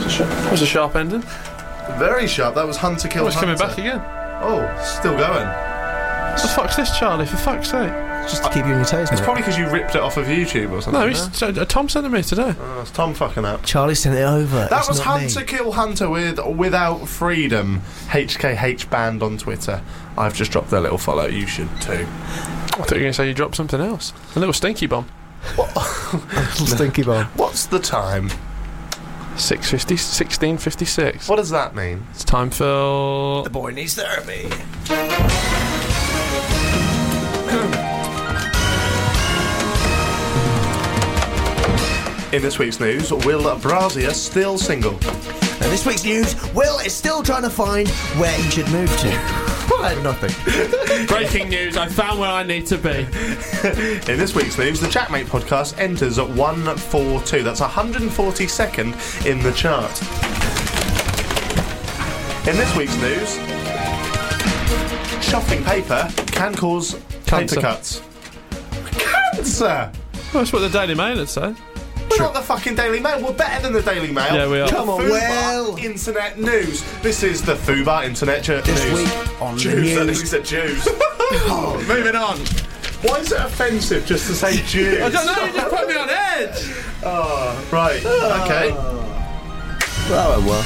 That was a sharp ending. Very sharp. That was Hunter Kill Hunter. Coming back again. Oh, still going. What the fuck's this, Charlie? For fuck's sake. Just to keep you on your toes, It's mate. probably because you ripped it off of YouTube or something. No, Tom sent it me today. Oh, it's Tom fucking up. Charlie sent it over. That It's was not Hunter me. Kill Hunter with Without Freedom. HKH Band on Twitter. I've just dropped their little follow. You should too. I thought you were going to say you dropped something else. A little stinky bomb. Stinky bomb. What's the time? 16:56. What does that mean? It's time for... The boy needs therapy. In this week's news, Will Brazier still single? And this week's news, Will is still trying to find where he should move to. I had nothing. Breaking news, I found where I need to be. In this week's news, the Chatmate podcast enters at 142. That's 142nd in the chart. In this week's news, shuffling paper can cause Cancer. paper cuts. Cancer! Well, that's what the Daily Mail had said. We're not the fucking Daily Mail. We're better than the Daily Mail. Yeah, we are. Come on, Fubar Will. Internet News. This is the Fubar Internet News. This week on the Jews. I think news. he said Jews. Moving on. Why is it offensive just to say Jews? I don't know, you just put me on edge. Oh, right. Okay. Well.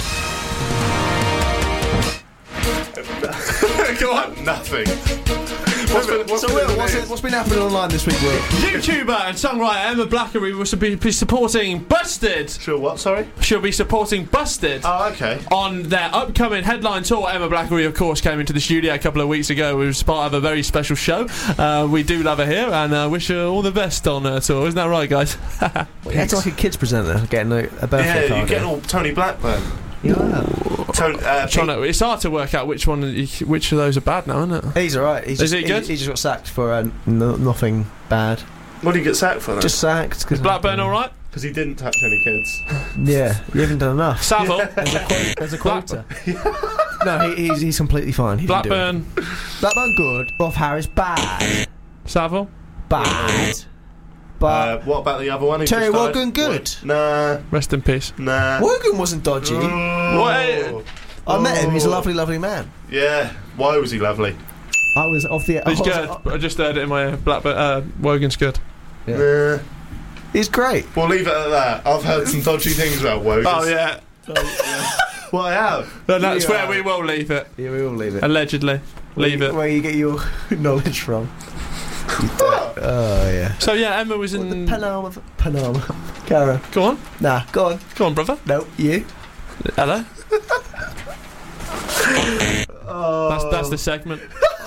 Go on. Nothing. What's been Will, in the news? what's been happening online this week, Will? YouTuber and songwriter Emma Blackery will be supporting Busted. Sure, what? Sorry? She'll be supporting Busted. Oh, okay. On their upcoming headline tour. Emma Blackery, of course, came into the studio a couple of weeks ago. It was part of a very special show. We do love her here and wish her all the best on her tour. Isn't that right, guys? It's like a kids presenter getting a birthday Yeah, card. you're getting all Tony Blackburn. Yeah. It's hard to work out which of those are bad now, isn't it? He's alright. Is he good? He just got sacked for nothing bad. What did he get sacked for then? Just sacked. Is Blackburn alright? because he didn't touch any kids. Yeah, you haven't done enough. Savile. There's a quota. No, he's completely fine. He didn't do it. Blackburn. Blackburn good. Boff Harris bad. Savile. Bad. But What about the other one? Who Terry just died? Wogan good. Nah. Rest in peace. Nah. Wogan wasn't dodgy. Oh. I met him. He's a lovely, lovely man. Yeah. Why was he lovely? I was off the. He's good. I just heard it in my ear. Blackburn. Wogan's good. Yeah. Nah. He's great. We'll leave it at that. I've heard some dodgy things about Wogan. Oh yeah. Well, I have. No, that's Yeah. where we will leave it. Yeah, we all leave it. Allegedly. Leave it. Where you get your knowledge from. Oh yeah. So yeah, Emma was in. Panama. Cara. Go on. Nah, go on. Go on, brother. No, you. Hello. That's the segment.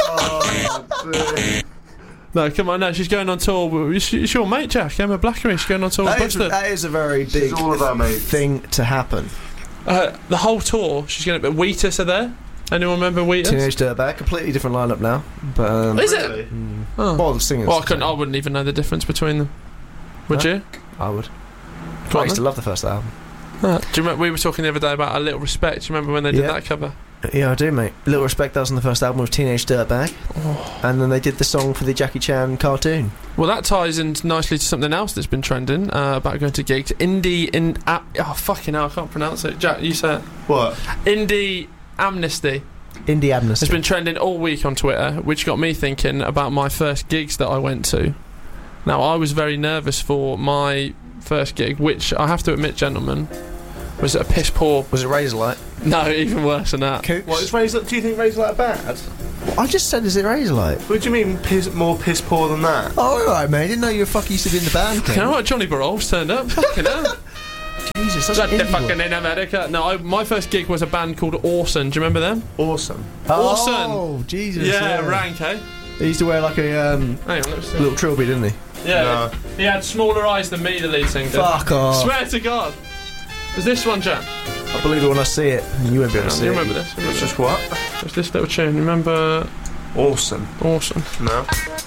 No, come on, no, she's going on tour. It's your mate, Jack, Emma Blackery. She's going on tour with Busted. That is a very big all of our mates. thing to happen. The whole tour, she's going to. Wheatus are there. Anyone remember Wheatus? Teenage Dirtbag, completely different lineup now. But Is it? Really? Oh. well, the singers. Well, I wouldn't even know the difference between them. Would you? I would. Go I on used to then. love the first album. Do you remember we were talking the other day about A Little Respect? Do you remember when they did Yeah. that cover? Yeah, I do, mate. Little Respect, that was on the first album with Teenage Dirtbag. And then they did the song for the Jackie Chan cartoon. Well, that ties in nicely to something else that's been trending about going to gigs. Oh, fucking hell, I can't pronounce it. Jack, you say it. What? Indie Amnesty. Indie Amnesty. It's been trending all week on Twitter, which got me thinking about my first gigs that I went to. Now, I was very nervous for my first gig, which I have to admit, gentlemen, was a piss poor. Was it Razorlight? No, even worse than that. Kooks? What, is Razor, do you think Razorlight bad? Well, I just said, is it Razorlight? What do you mean more piss poor than that? Oh, alright, mate. I didn't know you used to be in the band. You know what? Johnny Barol's turned up. Fucking hell. Jesus, that's That indie fucking boy. in America. No, my first gig was a band called Orson. Do you remember them? Awesome. Oh, Jesus. Yeah, rank, eh? He used to wear like a Hang on, let's see. little trilby, didn't he? Yeah, No. he had smaller eyes than me, the lead singer. Fuck off. Swear to God. Was this one, Jack? I believe it when I see it. You won't be able to see You it. remember this? It's just what? It's this little tune. You remember Awesome. Awesome? No.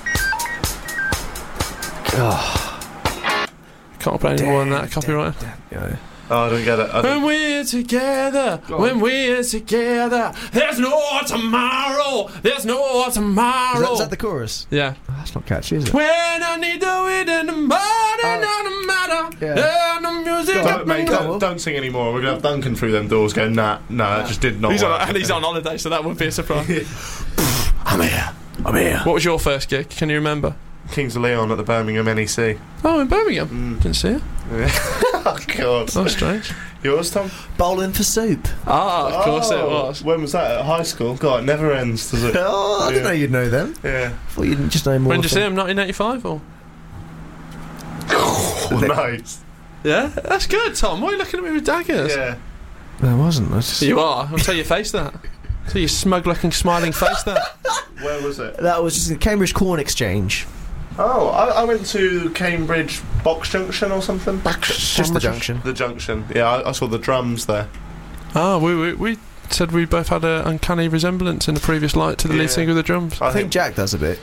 Can't play any more than that. Copyright. Yeah. Oh, I don't get it. When we're together, there's no tomorrow. There's no tomorrow. Is that the chorus? Yeah. Oh, that's not catchy, is it? When I need to it in the morning, on the matter, Yeah. and the Don't sing anymore. We're going to have Duncan through them doors going, nah, that just did not work. And he's on holiday, so that would be a surprise. I'm here. What was your first gig? Can you remember? Kings of Leon at the Birmingham NEC. Oh, in Birmingham? Didn't see it. Oh, God. That's strange. Yours, Tom? Bowling for Soup. Of course it was. When was that? At high school? God, it never ends, does it? Oh, I didn't know you'd know them. Yeah. I thought you didn't just know more. When did you see him? 1985 or? Oh, nice. Yeah, that's good, Tom. Why are you looking at me with daggers? Yeah. No, I wasn't. I just... You are. I'll tell your face that. Tell your smug-looking, smiling face that. Where was it? That was just a Cambridge Corn Exchange. Oh, I went to Cambridge Box Junction or something. Just the junction. The junction. Yeah, I saw the drums there. Oh, we said we both had an uncanny resemblance in the previous light to the lead singer of the drums. I think Jack does a bit.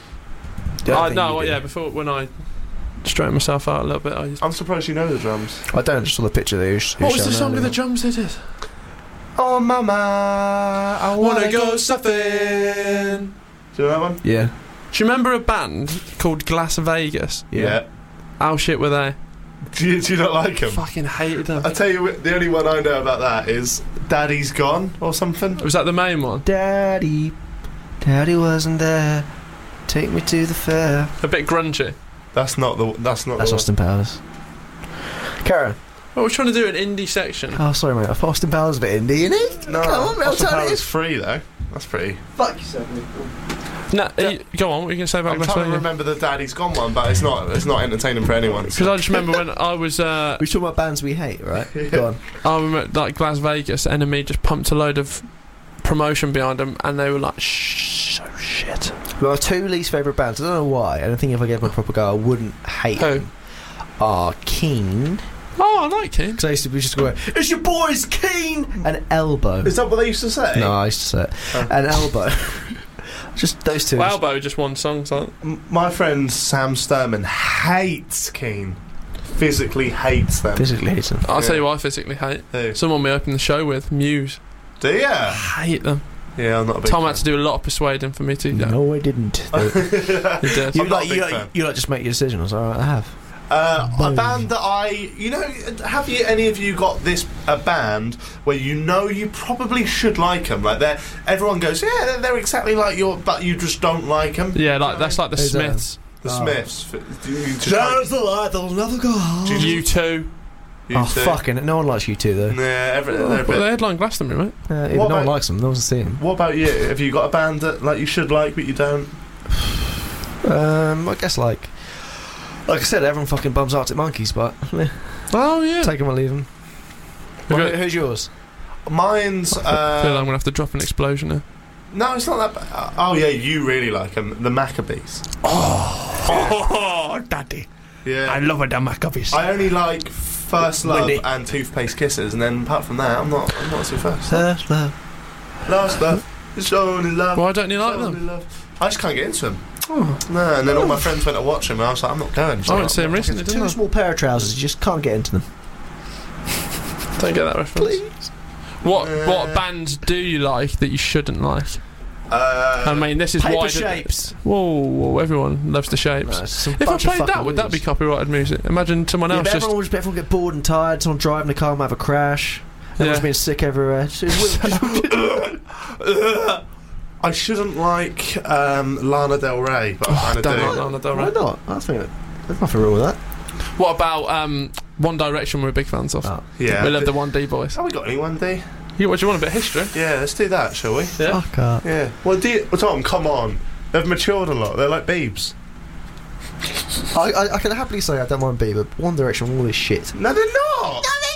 Before when I straightened myself out a little bit, I'm surprised you know the drums. I don't. Just saw the picture there. What was the song with the drums they did? Oh, mama, I wanna go surfing. Do you know that one? Yeah. Do you remember a band called Glass Vegas? Yeah. How shit were they? Do you not like them? Fucking hated them. I tell you, the only one I know about that is Daddy's Gone or something. Was that the main one? Daddy wasn't there. Take me to the fair. A bit grungy. That's Austin Powers. Karen. Well, we're trying to do an indie section. Oh, sorry, mate. I thought Austin Powers a bit indie, innit? No, come on, Austin Powers free though. That's pretty. Fuck yourself, mate. No, go on. What are you going to say about I'm trying to remember the Daddy's Gone one, but it's not entertaining for anyone. Because I just remember when I was. We're talking about bands we hate, right? Go on. I remember like Las Vegas, Enemy just pumped a load of promotion behind them, and they were like, so shit. My two least favourite bands. I don't know why. I don't think if I gave them a proper go, I wouldn't hate them. Are Keane. Oh, I like Keane. Because I used to be just going, it's your boys, Keane! And Elbow. Is that what they used to say? No, I used to say it. And Elbow. Just those two. Well, Elbow just won songs, like. My friend Sam Sturman hates Keane. Physically hates them. Physically hates them. I'll tell you what I physically hate. Who? Someone we opened the show with, Muse. Do ya? I hate them. Yeah, I'm not a big Tom fan. had to do a lot of persuading for me to. No, I didn't. He did. You just make your decision. I was alright, I have. A band that have any of you got a band where you probably should like them? Like everyone goes, yeah, they're exactly like but you just don't like them. Yeah, that's like the Smiths. The Smiths. There's the light that'll never go home. U2. Oh, fucking it. No one likes U2 though. Yeah, Well, they headline Glastonbury, mate. No one likes them. No one's seen them. What about you? Have you got a band that like you should like but you don't? I guess like I said, everyone fucking bums Arctic Monkeys, but oh yeah, take them or leave them. Who's yours? Mine's. I feel like I'm gonna have to drop an explosion here. No, it's not that bad. Oh yeah, you really like them, the Maccabees. Oh, daddy. Yeah, I love the Maccabees. I only like First Love and Toothpaste Kisses, and then apart from that, I'm not too first. First love, last love, it's only love. Why don't you like them? I just can't get into them. Oh. No, and then all my friends went to watch them, and I was like, I'm not going. I went to see them recently, didn't I? Too small pair of trousers, you just can't get into them. Don't get that reference. Please. What bands do you like that you shouldn't like? I mean, this is Paper why. Shapes. Whoa, everyone loves the Shapes. If I played that, would that be copyrighted music? Imagine someone else just. Everyone get bored and tired. Someone driving the car might have a crash. Everyone's being sick everywhere. I shouldn't like Lana Del Rey, but I kind of do. Don't like Lana Del Rey. Why not? I think there's nothing wrong with that. What about One Direction? We're big fans of. Oh. Yeah, we love the 1D boys. Have we got any 1D? What do you want, a bit of history? Yeah, let's do that, shall we? Yeah. Fuck up. Yeah. Well, Tom, come on. They've matured a lot. They're like Biebs. I can happily say I don't mind B, but One Direction, all this shit. No, they're not. No, they